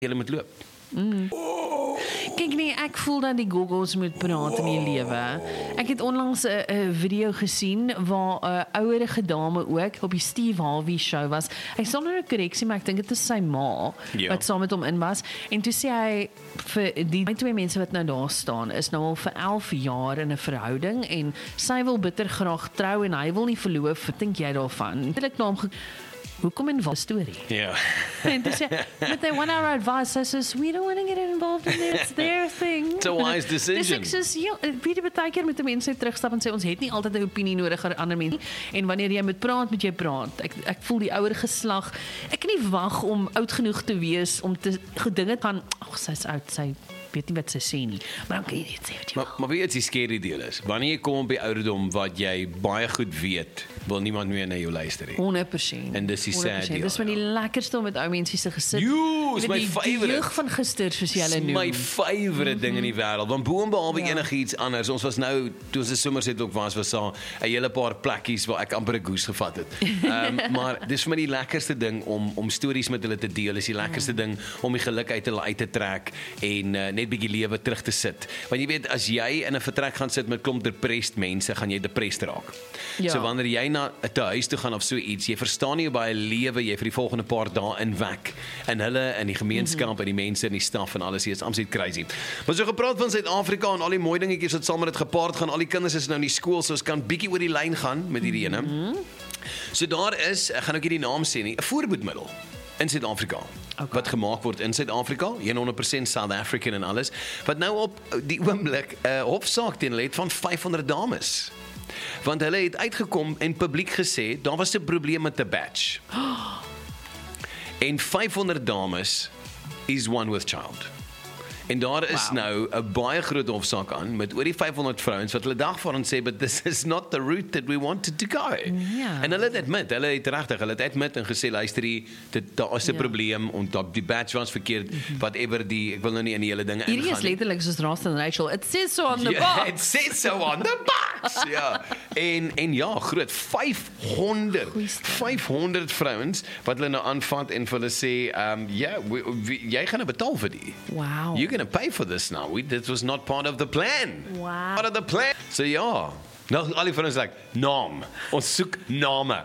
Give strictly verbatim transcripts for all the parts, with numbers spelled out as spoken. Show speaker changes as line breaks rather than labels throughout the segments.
jy moet loop.
Mm. Kyk nee, ek voel dat die Googles moet praat in die lewe. Ek het onlangs 'n uh, video gesien waar 'n uh, ouerige dame ook op die Steve Harvey show was. Ek sal nou 'n korreksie, maar ek dink dit is sy ma
Ja.
wat saam met hom in was. En toe sê hy vir die twee mense wat nou daar staan is nou al vir elf jaar in 'n verhouding en sy wil bitter graag trou en hy wil nie verloof. Wat dink jy daarvan? Het ek na hom ge Hoekom in wat storie?
Ja.
En toe sê, but they want our advice. I says, we don't want to get involved in this. It's their thing.
It's a wise decision.
Dus ek sê, ja, weet jy, baie keer moet die mense terugstap en sê, ons het nie altyd 'n opinie nodig oor ander mense. En wanneer jy moet praat, moet jy praat. Ek ek voel die ouer geslag, ek kan nie wag om oud genoeg te wees om te gedinge gaan, ag, sy's oud, sy weet nie wat sy sê nie. Maar dan kan jy net sê wat jy
Maar, maar weet jy wat die scary deel is? Wanneer jy kom op die ouderdom wat jy baie goed weet, wil niemand meer na jou luister nie.
honderd persent.
En dis die sad deel.
Dis van die lekkerste om met ou mense se gesit.
Joe, is
Jy weet,
my
die- Die
favourite.
jeug van gister, soos jy hulle
Dis
noem.
my favourite ding in die wêreld. Want bo en behalwe
Ja.
enige iets anders. Ons was nou toe ons in Somerset ook was, was daar 'n hele paar plekkies waar ek amper 'n goose gevat het. Um, maar dis vir my die lekkerste ding om om stories met hulle te deel. Is die lekkerste ding om die geluk uit hulle uit te trek en uh, net bietjie lewe terug te sit. Want jy weet, as jy in 'n vertrek gaan sit met klomp depressed mense, gaan jy depressed raak.
Ja.
So wanneer jy na 'n huis toe gaan of so iets, jy verstaan nie hoe baie lewe jy vir die volgende paar dae inwek in hulle in die gemeenskap mm-hmm. en die mense en die staf en alles. Dit is absoluut crazy. Maar so gepraat van Suid-Afrika en al die mooi dingetjies wat saam met dit gepaard gaan. Al die kinders is nou in die skool, so ons kan bietjie oor die lyn gaan met hierdie ene. Mm-hmm. So daar is, ek gaan ook nie die naam sê nie, 'n voorbehoedmiddel in Suid-Afrika. Okay. Wat gemaak word in Suid-Afrika, honderd persent South African en alles, wat nou op die oomblik 'n uh, hofsaak teen hulle het van vyfhonderd dames. Want hulle het uitgekom en publiek gesê, daar was 'n probleem met 'n batch. En vyfhonderd dames is one with child. En daar is wow. nou 'n baie groot hofsaak aan met oor die vyfhonderd vrouens wat hulle dagvaar en sê, but this is not the route that we wanted to go.
Ja.
En hulle het admit, hulle het regtig, hulle het admit en gesê, luister hier, dit daar is 'n
Ja.
probleem en dat die batch was verkeerd, mm-hmm. whatever die, ek wil nou nie in die hele dinge ingaan.
Hierdie is letterlik soos Ross en Rachel. It says so on the
Ja,
box.
it says so on the box. Ja. En en ja, groot vyfhonderd vyfhonderd vrouens wat hulle nou aanvat en vir hulle sê, um ja, we, we, jy gaan nou betaal vir die.
Wow.
You're going to pay for this now. We, this was not part of the plan.
Wow.
Part of the plan. So ja. Nou, al die vrouens like, naam. Ons soek name.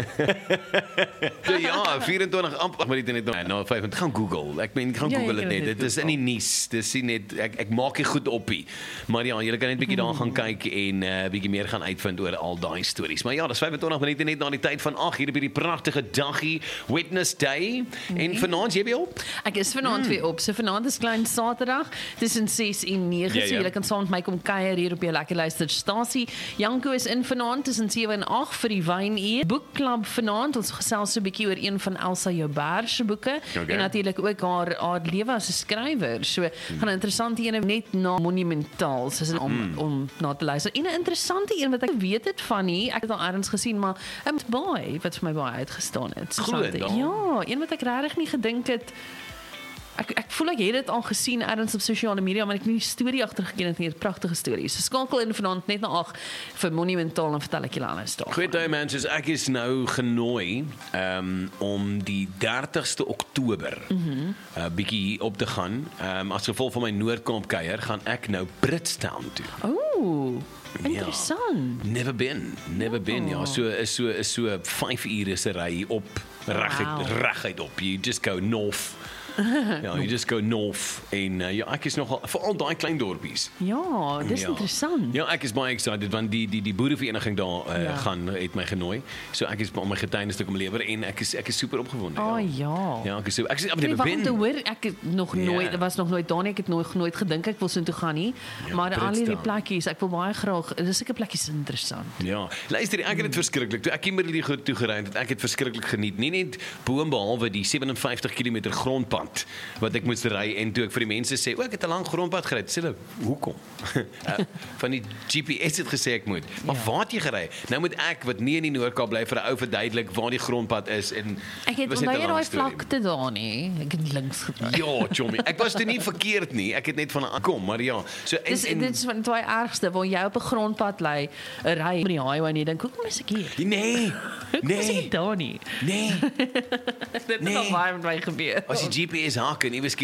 So ja, vyf-en-twintig amper, maar dit net nou, nou vyf, gaan Google. Ek meen, gaan
Ja,
Google
jy
dit
kan
net.
dit
Dit is in die nuus. Dis nie net, ek, ek maak nie goed op nie. Maar ja, julle kan net bietjie daar gaan kyk en 'n uh, bietjie meer gaan uitvind oor al daai stories. Maar ja, dis vyf-en-twintig minute net na die tyd van ag hier op hierdie pragtige daggie, Wednesday. Nee. En vanaand jy by op?
Ek is vanaand hmm. weer op. So vanaand is klein Saterdag tussen ses en nege.
Ja,
So
ja.
jy kan saam met my kom kuier hier op jou lekker luisterstasie. Janko is in vanaand tussen sewe en agt vir die wynuur. Boekklub vanaand. Ons gesels so 'n bietjie oor een van Elsa Joubert se boeke
Okay.
en natuurlik ook haar haar lewe as 'n skrywer. So hmm. gaan 'n interessante een net na Monumentaal soos om hmm. om na te luister. En 'n interessante een wat ek weet het van nie. Ek het al ergens gesien, maar 'n baie wat vir my baie uitgestaan het.
Groot,
Ja, een wat ek regtig nie gedink het. Ek ek voel ek het dit al gesien ergens op sosiale media, maar ek het nie die storie agter geken het nie. 'n Pragtige storie. So skakel in vanaand net na agt vir Monumentaal en vertel ek julle alles daar.
Goed, hey mense, ek is nou genooi um, om die dertigste Oktober mm-hmm. uh, bietjie op te gaan. Um, as gevolg van my Noord-Kaap kuier gaan ek nou Britstown toe.
Ooh, interessant.
Ja, never been, never been. Oh. Ja, so is so is so vyf ure se ry op reguit
Wow.
reguit op. You just go north. Ja, you just go north en uh, ja, ek is nogal veral daai klein dorpies.
Ja, dis
Ja.
interessant.
Ja, ek is baie excited want die die die boerevereniging daar uh,
Ja.
gaan het my genooi. So ek is om my getuienis te kom lewer en ek is ek is super opgewonde.
Oh
ja.
ja.
Ja, ek is so ek is
Ek
ek
weet
het
waarom te
ben.
hoor, ek het nog nooit,
Ja.
was nog nooit daar nie, ek het nooit nooit gedink ek wil so toe gaan nie.
Ja,
Maar al hierdie
Britstown.
plekkies, ek wil baie graag, dis seker plekkies interessant.
Ja, luister, ek het dit verskriklik. Toe ek Kimberley goed toe gery het, ek het verskriklik geniet. Nie net bo en behalwe die sewe en vyftig kilometer grondpad wat ek moes ry en toe ek vir die mense sê, "O, ek het 'n lang grondpad gery." Sê hulle, "Hoekom?" uh, van die G P S het gesê ek moet. Maar ja. waar het jy gery? Nou moet ek wat nie in die Noord-Kaap bly vir 'n ou verduidelik waar die grondpad is en
Ek het
was net 'n
onthou
lang
daai
storie.
vlakte daar nie. Ek het links gery.
Ja, Chommy. Ek was toe nie verkeerd nie. Ek het net van aankom, maar ja. So en,
Dis
en
dit is van die ergste waar jy op 'n grondpad lê, 'n ry op die highway en jy dink, "Hoekom is ek hier?"
nee.
Hoekom is
Nee.
ek daar nie?
Nee.
Dit het
Nee.
al baie met my gebeur.
As die G P S haak en iewers